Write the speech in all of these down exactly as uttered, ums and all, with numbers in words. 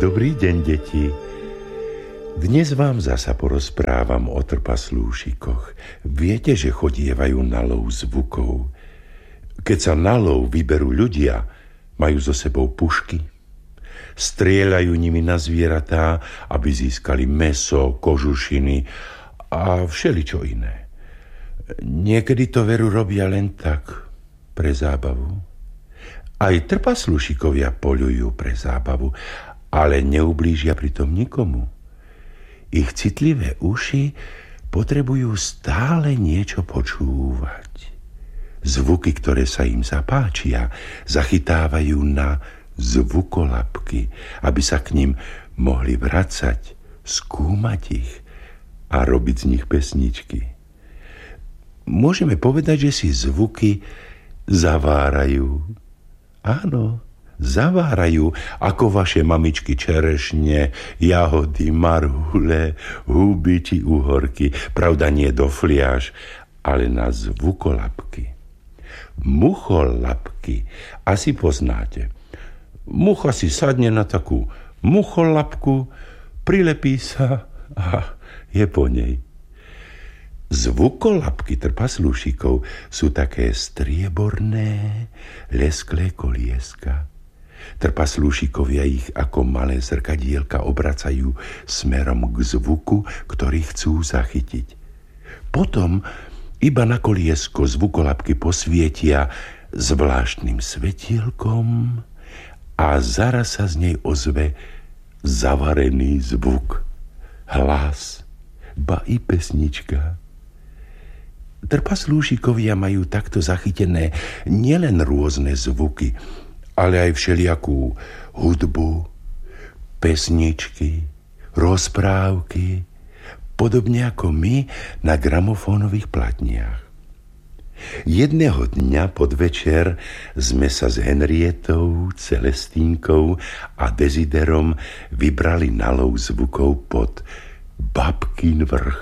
Dobrý deň, deti. Dnes vám zasa porozprávam o trpaslúšikoch. Viete, že chodievajú na lov zvukov. Keď sa na lov vyberú ľudia, majú so sebou pušky. Strieľajú nimi na zvieratá, aby získali mäso, kožušiny a všeličo iné. Niekedy to veru robia len tak, pre zábavu. Aj trpaslúšikovia poľujú pre zábavu, ale neublížia pritom nikomu. Ich citlivé uši potrebujú stále niečo počúvať. Zvuky, ktoré sa im zapáčia, zachytávajú na zvukolapky, aby sa k nim mohli vracať, skúmať ich a robiť z nich pesničky. Môžeme povedať, že si zvuky zavárajú. Áno, zavárajú ako vaše mamičky čerešne, jahody, marhule, huby či uhorky. Pravda, nie do fliaž, ale na zvukolapky. Mucholapky asi poznáte. Mucha si sadne na takú mucholapku, prilepí sa a je po nej. Zvukolapky trpaslúšikov sú také strieborné, lesklé kolieska. Trpaslúšikovia ich ako malé zrkadielka obracajú smerom k zvuku, ktorý chcú zachytiť. Potom iba na koliesko zvukolapky posvietia zvláštnym svetielkom a zaraz sa z nej ozve zavarený zvuk, hlas, ba i pesnička. Trpaslúšikovia majú takto zachytené nielen rôzne zvuky, ale aj všelijakú hudbu, pesničky, rozprávky, podobne ako my na gramofónových platniach. Jedného dňa podvečer sme sa s Henrietou, Celestínkou a Desiderom vybrali na lov zvukov pod Babkin vrch.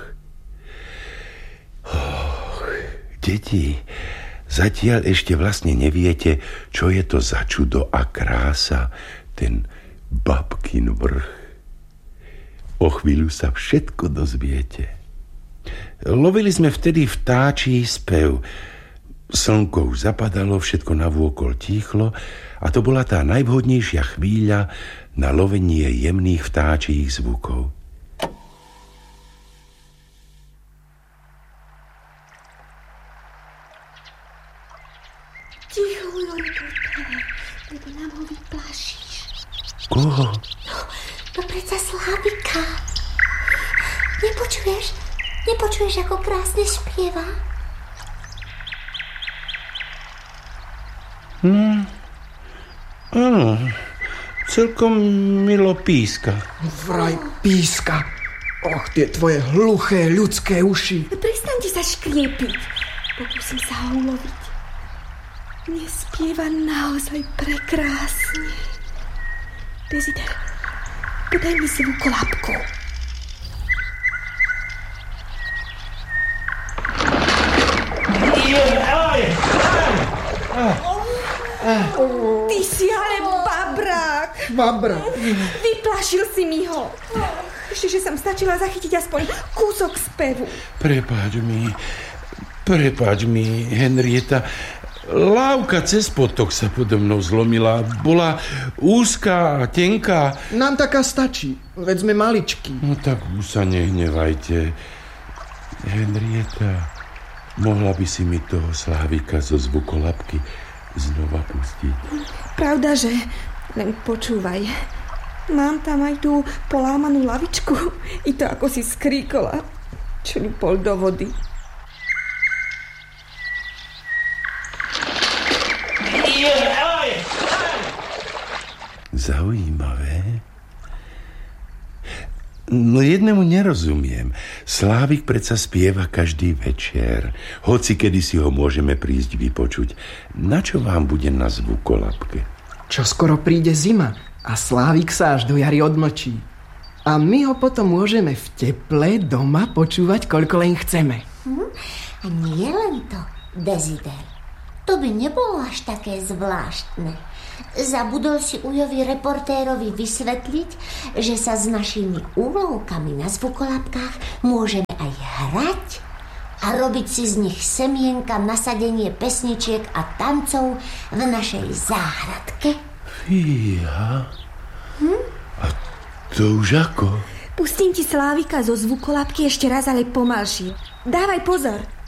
Oh, deti, zatiaľ ešte vlastne neviete, čo je to za čudo a krása, ten Babkin vrch. O chvíľu sa všetko dozviete. Lovili sme vtedy vtáčí spev. Slnko už zapadalo, všetko navôkol tíchlo a to bola tá najvhodnejšia chvíľa na lovenie jemných vtáčích zvukov. Ticho, Jojko, lebo nám ho vyplášíš. Koho? No, to predsa Slávika. Nepočuješ? Nepočuješ, ako krásne spieva? Hmm, áno, celkom milo píska. Vraj píska. Och, tie tvoje hluché ľudské uši. Prestaňte sa škriepiť. Pokúsim sa ho uloviť. Nespieva naozaj prekrásne. Desider, podaj mi zvukolapku. Ty si ale babrák. Babrák. Vyplašil si mi ho. Ešte, že som stačila zachytiť aspoň kúsok spevu. Prepáč mi, prepáč mi, Henrieta. Lávka cez potok sa podo mnou zlomila. Bola úzká a tenká. Nám taká stačí, veď sme maličkí. No tak už sa nehnevajte. Henrieta, mohla by si mi toho Slávika zo zvukolapky znova pustiť? Pravda, že? Len počúvaj. Mám tam aj tú polámanú lavičku. I to ako si skríkola. Čo ľupol do vody. Zaujímavé. No jednému nerozumiem. Slávik predsa spieva každý večer. Hoci kedy si ho môžeme prísť vypočuť. Na čo vám bude na zvukolapke? Čo skoro príde zima a Slávik sa až do jary odmlčí. A my ho potom môžeme v teple doma počúvať, koľko len chceme. Hm? A nie len to, Desider. To by nebolo až také zvláštne. Zabudol si Ujovi reportérovi vysvetliť, že sa s našimi úlovkami na zvukolapkách môžeme aj hrať a robiť si z nich semienka, nasadenie pesničiek a tancov v našej záhradke? Fíha. Hm? A to už ako? Pustím ti Slávika zo zvukolapky ešte raz, ale pomalšie. Dávaj pozor.